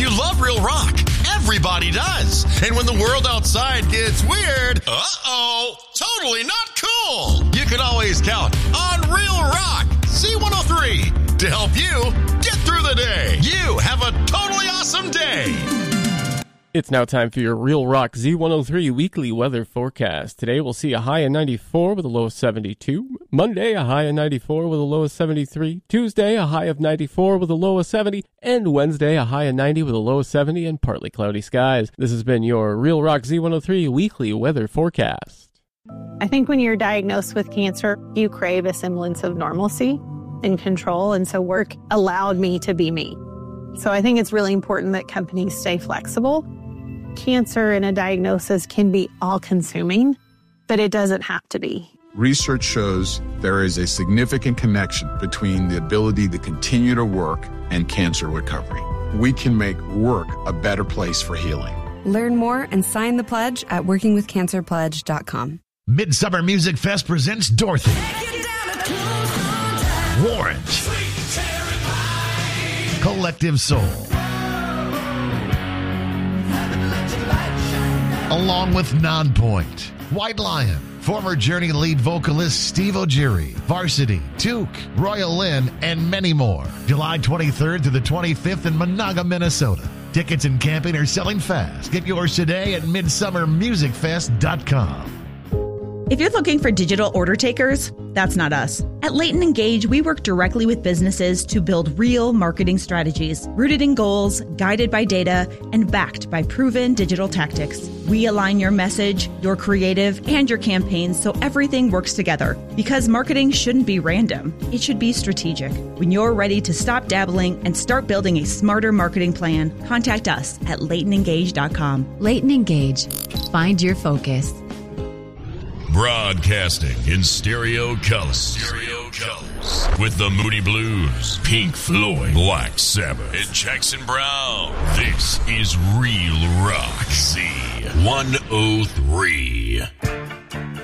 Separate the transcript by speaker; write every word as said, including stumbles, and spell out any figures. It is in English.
Speaker 1: You love real rock. Everybody does. And when the world outside gets weird, uh-oh, totally not cool. You can always count on Real Rock Z one oh three to help you get through the day. You have a totally awesome day.
Speaker 2: It's now time for your Real Rock Z one oh three weekly weather forecast. Today we'll see a high of ninety-four with a low of seventy-two. Monday, a high of ninety-four with a low of seventy-three. Tuesday, a high of ninety-four with a low of seventy. And Wednesday, a high of ninety with a low of seventy and partly cloudy skies. This has been your Real Rock Z one oh three weekly weather forecast.
Speaker 3: I think when you're diagnosed with cancer, you crave a semblance of normalcy and control. And so work allowed me to be me. So I think it's really important that companies stay flexible. Cancer and a diagnosis can be all-consuming, but it doesn't have to be.
Speaker 4: Research shows there is a significant connection between the ability to continue to work and cancer recovery. We can make work a better place for healing.
Speaker 5: Learn more and sign the pledge at working with cancer pledge dot com.
Speaker 6: Midsummer Music Fest presents Dorothy, Warrant, Collective Soul, along with Nonpoint, White Lion, former Journey lead vocalist Steve O'Geary, Varsity, Duke, Royal Lynn, and many more. July twenty-third to the twenty-fifth in Monaga, Minnesota. Tickets and camping are selling fast. Get yours today at midsummer music fest dot com.
Speaker 7: If you're looking for digital order takers, that's not us. At Leighton Engage, we work directly with businesses to build real marketing strategies, rooted in goals, guided by data, and backed by proven digital tactics. We align your message, your creative, and your campaigns so everything works together. Because marketing shouldn't be random. It should be strategic. When you're ready to stop dabbling and start building a smarter marketing plan, contact us at leighton engage dot com.
Speaker 8: Leighton Engage. Find your focus.
Speaker 1: Broadcasting in stereo colors. Stereo colors. With the Moody Blues, Pink Floyd, Black Sabbath, and Jackson Brown. This is Real Rock Z one oh three.